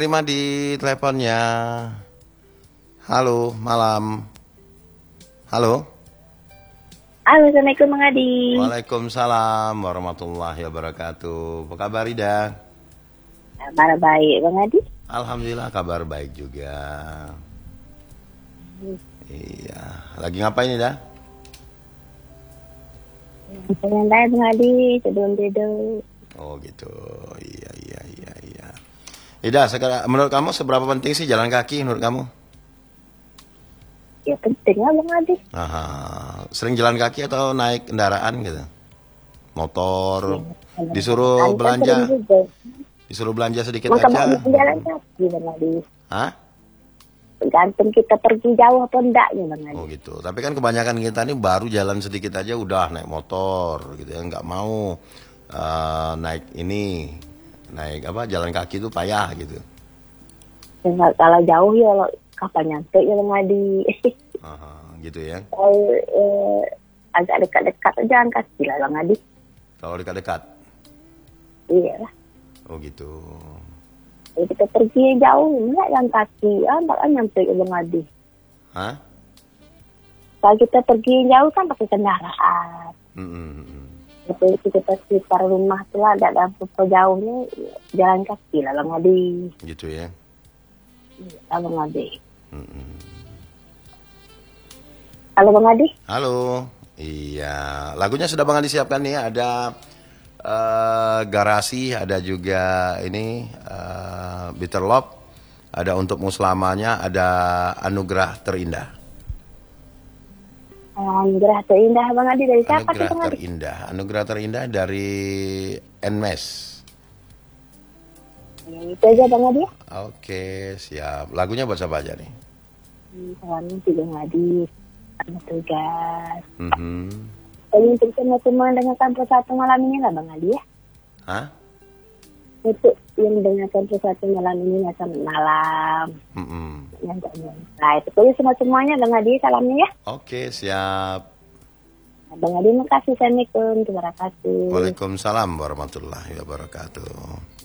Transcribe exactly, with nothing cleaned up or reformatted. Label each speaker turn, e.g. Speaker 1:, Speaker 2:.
Speaker 1: Terima di teleponnya. Halo, malam. Halo.
Speaker 2: Halo, Assalamualaikum Mang Adi.
Speaker 1: Waalaikumsalam warahmatullahi wabarakatuh. Apa kabar Ida?
Speaker 2: Kabar baik Bang Adi.
Speaker 1: Alhamdulillah kabar baik juga. Hmm. Iya, lagi ngapain Ida?
Speaker 2: Santai Bang Adi, sebelum tidur.
Speaker 1: Oh gitu, iya iya iya iya. Ida, sekarang menurut kamu seberapa penting sih jalan kaki menurut kamu?
Speaker 2: Ya penting lah Bang Adi.
Speaker 1: Aha. Sering jalan kaki atau naik kendaraan gitu? Motor, ya, disuruh belanja, disuruh belanja sedikit
Speaker 2: Maka
Speaker 1: aja.
Speaker 2: Jalan kaki Bang Adi.
Speaker 1: Hah?
Speaker 2: Tergantung kita pergi jauh apa enggak ya Bang Adi.
Speaker 1: Oh gitu. Tapi kan kebanyakan kita ini baru jalan sedikit aja udah naik motor gitu ya, nggak mau uh, naik ini, naik apa jalan kaki itu payah gitu.
Speaker 2: Ya, kalau jauh ya lo kapan nyampe ya Bang Adi.
Speaker 1: Aha, gitu ya.
Speaker 2: Kalau eh, agak dekat-dekat aja jalan kaki lah Bang Adi.
Speaker 1: Kalau dekat-dekat?
Speaker 2: Iya lah.
Speaker 1: Oh gitu.
Speaker 2: Jadi kita pergi jauh enggak jalan kaki, ah bakal nyampe ya Bang Adi.
Speaker 1: Hah?
Speaker 2: Kalau kita pergi jauh kan pakai kendaraan.
Speaker 1: Mm-mm.
Speaker 2: Jadi kita sekitar rumah tuh lah, ada berapa jauhnya jalan kaki lah Bang Adi.
Speaker 1: Gitu ya.
Speaker 2: Iya Bang Adi.
Speaker 1: Mm-mm.
Speaker 2: Halo Bang Adi.
Speaker 1: Halo. Iya, lagunya sudah Bang Adi siapkan nih. Ada uh, Garasi, ada juga ini uh, Bitter Love, ada Untukmu Selamanya, ada Anugerah Terindah.
Speaker 2: Anugerah Terindah Bang Adi dari siapa
Speaker 1: Anugerah
Speaker 2: tuh Bang Adi?
Speaker 1: Terindah, Anugerah Terindah dari Nmes.
Speaker 2: Ya, itu aja Bang Adi.
Speaker 1: Oke, siap. Lagunya buat siapa aja nih?
Speaker 2: Selamat sih Bang Adi. Selamat tugas.
Speaker 1: Mm-hmm.
Speaker 2: Jadi untuk semua mendengarkan Persatu malam ini lah Bang Adi ya.
Speaker 1: Hah?
Speaker 2: Untuk yang mendengarkan Persatu malam ini ya selamat malam.
Speaker 1: Mm-hmm.
Speaker 2: Yang nah itu aja semua semuanya Bang Adi salamnya ya.
Speaker 1: Oke, siap.
Speaker 2: Bang Adi makasih. Assalamualaikum. Terima kasih.
Speaker 1: Waalaikumsalam warahmatullahi wabarakatuh.